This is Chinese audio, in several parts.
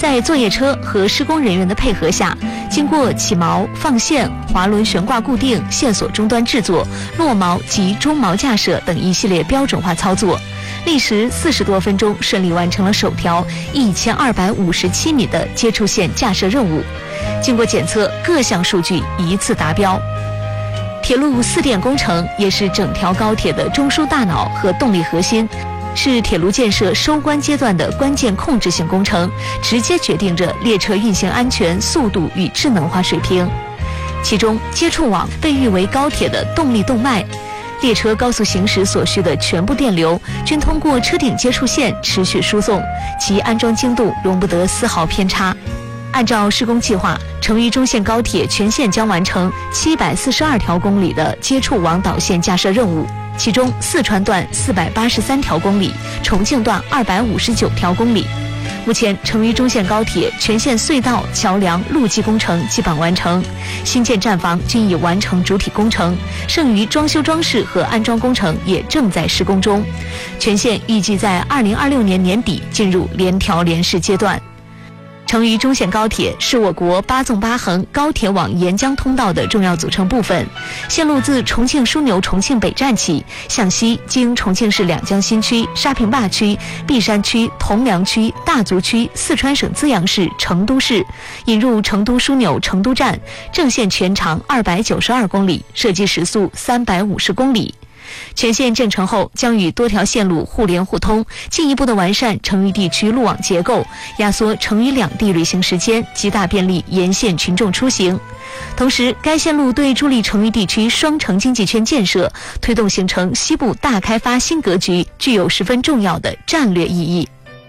在作业车和施工人员的配合下，经过起锚、放线、滑轮悬挂固定、线索终端制作、落锚及中锚架设等一系列标准化操作，历时40多分钟，顺利完成了首条1257米的接触线架设任务。经过检测，各项数据一次达标。铁路4电工程也是整条高铁的中枢大脑和动力核心，是铁路建设收官阶段的关键控制性工程，直接决定着列车运行安全、速度与智能化水平。其中，接触网被誉为高铁的动力动脉，列车高速行驶所需的全部电流均通过车顶接触线持续输送，其安装精度容不得丝毫偏差。按照施工计划，成渝中线高铁全线将完成742条公里的接触网导线架设任务，其中四川段483条公里，重庆段259条公里。目前，成渝中线高铁全线隧道、桥梁、路基工程基本完成，新建站房均已完成主体工程，剩余装修装饰和安装工程也正在施工中。全线预计在2026年年底进入联调联试阶段。成渝中线高铁是我国8纵8横高铁网沿江通道的重要组成部分，线路自重庆枢纽重庆北站起，向西经重庆市两江新区、沙坪坝区、璧山区、铜梁区、大足区、四川省资阳市、成都市，引入成都枢纽成都站，正线全长292公里，设计时速350公里。全线建成后，将与多条线路互联互通，进一步的完善成渝地区路网结构，压缩成渝两地旅行时间，极大便利沿线群众出行。同时，该线路对助力成渝地区双城经济圈建设、推动形成西部大开发新格局，具有十分重要的战略意义。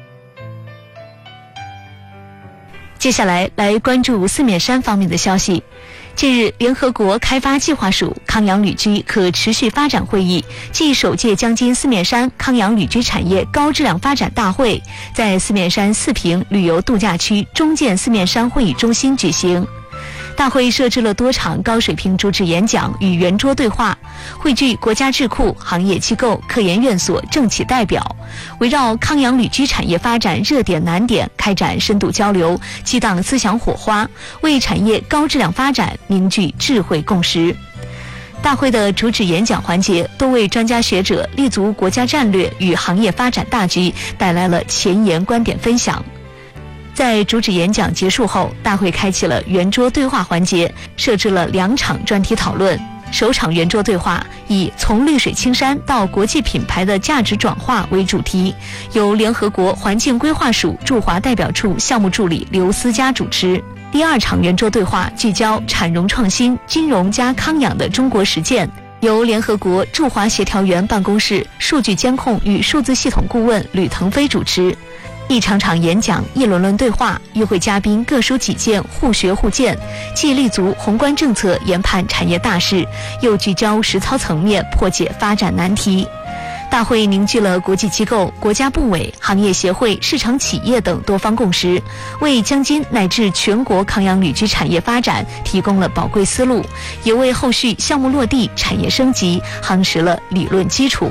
接下来关注四面山方面的消息。近日，联合国开发计划署康养旅居可持续发展会议暨首届江津四面山康养旅居产业高质量发展大会在四面山四平旅游度假区中建四面山会议中心举行。大会设置了多场高水平主旨演讲与圆桌对话，汇聚国家智库、行业机构、科研院所政企代表，围绕康养旅居产业发展热点难点开展深度交流，激荡思想火花，为产业高质量发展凝聚智慧共识。大会的主旨演讲环节，多位专家学者立足国家战略与行业发展大局，带来了前沿观点分享。在主旨演讲结束后，大会开启了圆桌对话环节，设置了2场专题讨论。首场圆桌对话以从绿水青山到国际品牌的价值转化为主题，由联合国环境规划署驻华代表处项目助理刘思佳主持。第2场圆桌对话聚焦产融创新、金融加康养的中国实践，由联合国驻华协调员办公室数据监控与数字系统顾问吕腾飞主持。一场场演讲，一轮轮对话，与会嘉宾各抒己见，互学互鉴，既立足宏观政策研判产业大势，又聚焦实操层面破解发展难题。大会凝聚了国际机构、国家部委、行业协会、市场企业等多方共识，为江津乃至全国康养旅居产业发展提供了宝贵思路，也为后续项目落地、产业升级夯实了理论基础。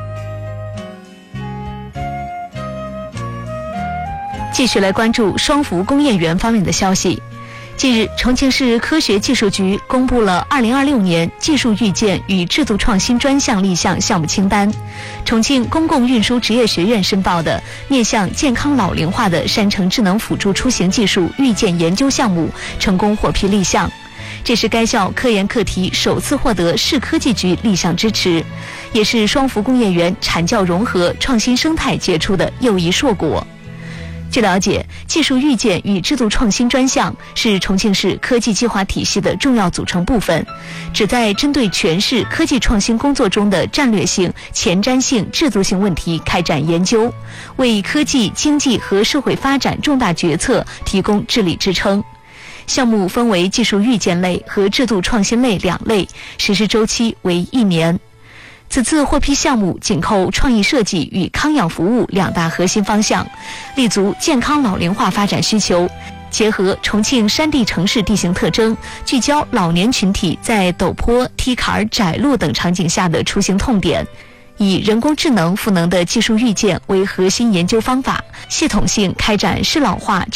继续来关注双福工业园方面的消息。近日，重庆市科学技术局公布了2026年技术预见与制度创新专项立项项目清单。重庆公共运输职业学院申报的面向健康老龄化的山城智能辅助出行技术预见研究项目成功获批立项。这是该校科研课题首次获得市科技局立项支持，也是双福工业园产教融合创新生态结出的又一硕果。据了解，技术预见与制度创新专项是重庆市科技计划体系的重要组成部分，旨在针对全市科技创新工作中的战略性、前瞻性、制度性问题开展研究，为科技、经济和社会发展重大决策提供治理支撑。项目分为技术预见类和制度创新类2类，实施周期为1年。此次获批项目紧扣创意设计与康养服务2大核心方向，立足健康老龄化发展需求，结合重庆山地城市地形特征，聚焦老年群体在陡坡、梯坎、窄路等场景下的出行痛点，以人工智能赋能的技术预见为核心研究方法，系统性开展适老化